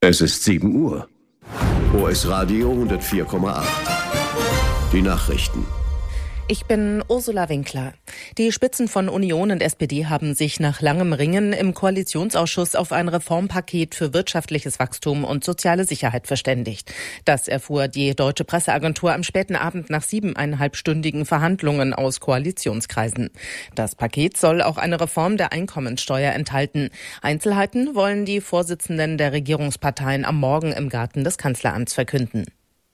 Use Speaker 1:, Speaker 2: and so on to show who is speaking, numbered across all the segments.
Speaker 1: Es ist 7 Uhr. OS Radio 104,8. Die Nachrichten.
Speaker 2: Ich bin Ursula Winkler. Die Spitzen von Union und SPD haben sich nach langem Ringen im Koalitionsausschuss auf ein Reformpaket für wirtschaftliches Wachstum und soziale Sicherheit verständigt. Das erfuhr die Deutsche Presseagentur am späten Abend nach 7,5-stündigen Verhandlungen aus Koalitionskreisen. Das Paket soll auch eine Reform der Einkommensteuer enthalten. Einzelheiten wollen die Vorsitzenden der Regierungsparteien am Morgen im Garten des Kanzleramts verkünden.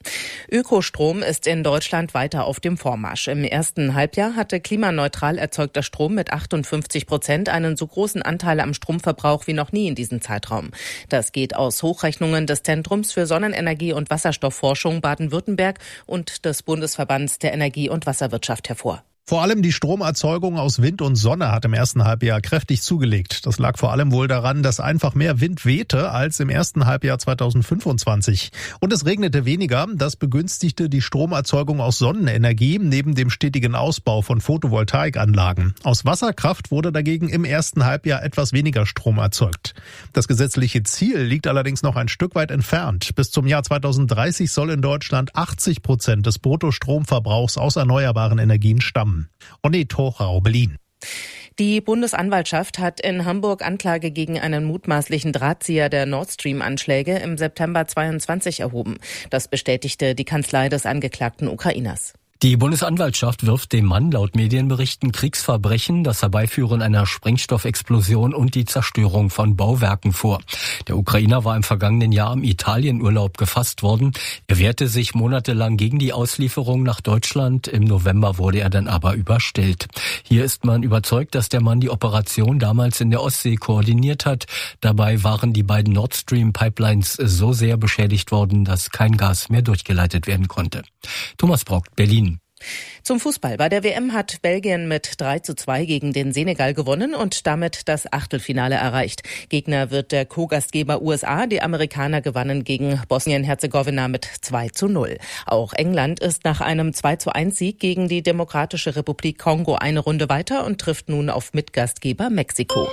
Speaker 2: Ökostrom ist in Deutschland weiter auf dem Vormarsch. Im ersten Halbjahr hatte klimaneutral erzeugter Strom mit 58% einen so großen Anteil am Stromverbrauch wie noch nie in diesem Zeitraum. Das geht aus Hochrechnungen des Zentrums für Sonnenenergie und Wasserstoffforschung Baden-Württemberg und des Bundesverbands der Energie- und Wasserwirtschaft hervor.
Speaker 3: Vor allem die Stromerzeugung aus Wind und Sonne hat im ersten Halbjahr kräftig zugelegt. Das lag vor allem wohl daran, dass einfach mehr Wind wehte als im ersten Halbjahr 2025. Und es regnete weniger. Das begünstigte die Stromerzeugung aus Sonnenenergie neben dem stetigen Ausbau von Photovoltaikanlagen. Aus Wasserkraft wurde dagegen im ersten Halbjahr etwas weniger Strom erzeugt. Das gesetzliche Ziel liegt allerdings noch ein Stück weit entfernt. Bis zum Jahr 2030 soll in Deutschland 80% des Bruttostromverbrauchs aus erneuerbaren Energien stammen. Onet Hochau, Berlin.
Speaker 2: Die Bundesanwaltschaft hat in Hamburg Anklage gegen einen mutmaßlichen Drahtzieher der Nord Stream-Anschläge im September 22 erhoben. Das bestätigte die Kanzlei des angeklagten Ukrainers.
Speaker 4: Die Bundesanwaltschaft wirft dem Mann laut Medienberichten Kriegsverbrechen, das Herbeiführen einer Sprengstoffexplosion und die Zerstörung von Bauwerken vor. Der Ukrainer war im vergangenen Jahr im Italienurlaub gefasst worden. Er wehrte sich monatelang gegen die Auslieferung nach Deutschland. Im November wurde er dann aber überstellt. Hier ist man überzeugt, dass der Mann die Operation damals in der Ostsee koordiniert hat. Dabei waren die beiden Nord Stream Pipelines so sehr beschädigt worden, dass kein Gas mehr durchgeleitet werden konnte. Thomas Brock, Berlin.
Speaker 2: Zum Fußball. Bei der WM hat Belgien mit 3:2 gegen den Senegal gewonnen und damit das Achtelfinale erreicht. Gegner wird der Co-Gastgeber USA. Die Amerikaner gewannen gegen Bosnien-Herzegowina mit 2:0. Auch England ist nach einem 2:1-Sieg gegen die Demokratische Republik Kongo eine Runde weiter und trifft nun auf Mitgastgeber Mexiko.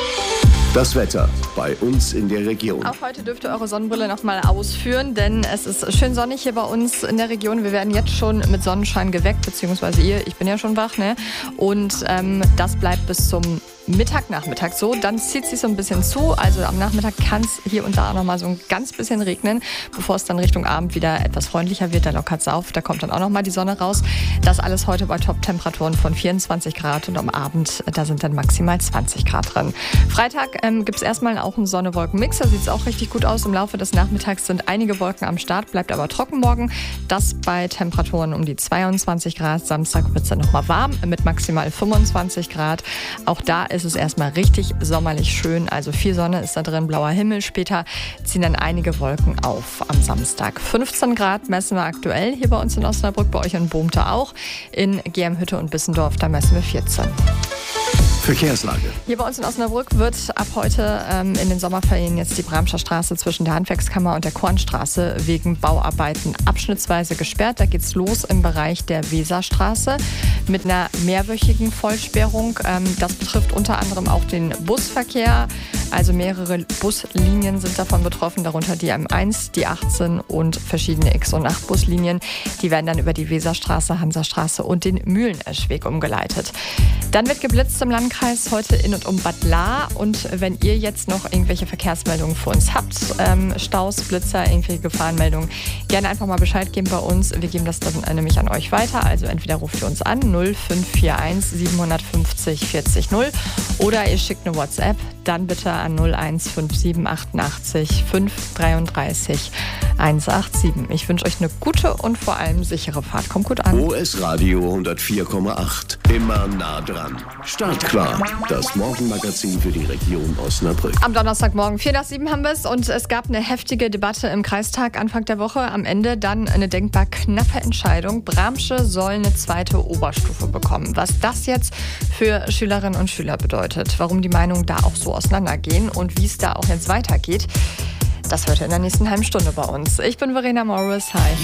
Speaker 1: Das Wetter bei uns in der Region.
Speaker 5: Auch heute dürft ihr eure Sonnenbrille noch mal ausführen, denn es ist schön sonnig hier bei uns in der Region. Wir werden jetzt schon mit Sonnenschein geweckt, beziehungsweise ihr, ich bin ja schon wach, ne? Und das bleibt bis zum Nachmittag so. Dann zieht es sich so ein bisschen zu. Also am Nachmittag kann es hier und da auch noch mal so ein ganz bisschen regnen, bevor es dann Richtung Abend wieder etwas freundlicher wird. Da lockert es auf, da kommt dann auch noch mal die Sonne raus. Das alles heute bei Top-Temperaturen von 24 Grad und am Abend, da sind dann maximal 20 Grad drin. Freitag gibt es erstmal auch einen Sonne-Wolken-Mix. Da sieht es auch richtig gut aus. Im Laufe des Nachmittags sind einige Wolken am Start, bleibt aber trocken morgen. Das bei Temperaturen um die 22 Grad. Samstag wird es dann noch mal warm mit maximal 25 Grad. Auch da ist es erstmal richtig sommerlich schön. Also viel Sonne ist da drin, blauer Himmel. Später ziehen dann einige Wolken auf am Samstag. 15 Grad messen wir aktuell hier bei uns in Osnabrück, bei euch in Bohmte auch. In Germhütte und Bissendorf, da messen wir 14.
Speaker 1: Verkehrslage.
Speaker 5: Hier bei uns in Osnabrück wird ab heute in den Sommerferien jetzt die Bramscher Straße zwischen der Handwerkskammer und der Kornstraße wegen Bauarbeiten abschnittsweise gesperrt. Da geht's los im Bereich der Weserstraße mit einer mehrwöchigen Vollsperrung. Das betrifft unter anderem auch den Busverkehr. Also mehrere Buslinien sind davon betroffen, darunter die M1, die 18 und verschiedene X- und 8-Buslinien. Die werden dann über die Weserstraße, Hansastraße und den Mühleneschweg umgeleitet. Dann wird geblitzt im Landkreis heute in und um Bad Lahr. Und wenn ihr jetzt noch irgendwelche Verkehrsmeldungen für uns habt, Staus, Blitzer, irgendwelche Gefahrenmeldungen, gerne einfach mal Bescheid geben bei uns. Wir geben das dann nämlich an euch weiter. Also entweder ruft ihr uns an 0541 750 40 0 oder ihr schickt eine WhatsApp. Dann bitte an 0157 88 533 187. Ich wünsche euch eine gute und vor allem sichere Fahrt. Kommt gut an.
Speaker 1: OS Radio 104,8. Immer nah dran. Startklar. Das Morgenmagazin für die Region Osnabrück.
Speaker 5: Am Donnerstagmorgen 6:45 haben wir es und es gab eine heftige Debatte im Kreistag Anfang der Woche. Am Ende dann eine denkbar knappe Entscheidung. Bramsche soll eine 2. Oberstufe bekommen. Was das jetzt für Schülerinnen und Schüler bedeutet, warum die Meinungen da auch so auseinandergehen und wie es da auch jetzt weitergeht, das hört ihr in der nächsten halben Stunde bei uns. Ich bin Verena Morris. Hi.